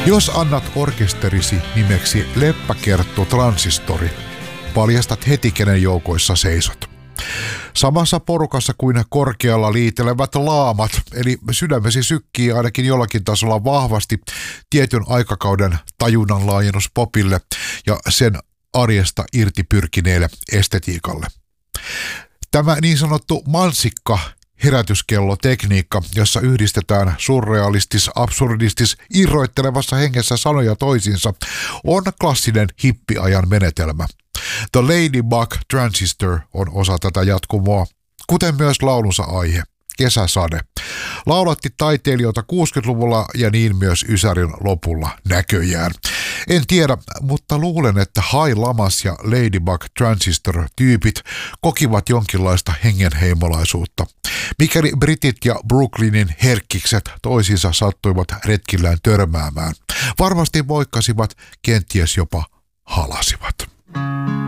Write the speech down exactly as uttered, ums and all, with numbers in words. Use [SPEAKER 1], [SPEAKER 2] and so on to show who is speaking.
[SPEAKER 1] Jos annat orkesterisi nimeksi Leppäkerttu Transistori, paljastat heti kenen joukoissa seisot. Samassa porukassa kuin korkealla liitelevät laamat, eli sydämesi sykkii ainakin jollakin tasolla vahvasti tietyn aikakauden tajunnan laajennus popille ja sen arjesta irti pyrkineelle estetiikalle. Tämä niin sanottu mansikka herätyskellotekniikka, jossa yhdistetään surrealistis, absurdistis, irroittelevassa hengessä sanoja toisiinsa, on klassinen hippiajan menetelmä. The Ladybug Transistor on osa tätä jatkumoa, kuten myös laulunsa aihe, kesäsade. Laulatti taiteilijoita kuusikymmentäluvulla ja niin myös Ysärin lopulla näköjään. En tiedä, mutta luulen, että High Lamas ja Ladybug Transistor-tyypit kokivat jonkinlaista hengenheimolaisuutta. Mikäli britit ja Brooklynin herkkikset toisiinsa sattuivat retkillään törmäämään, varmasti voikkasivat, kenties jopa halasivat.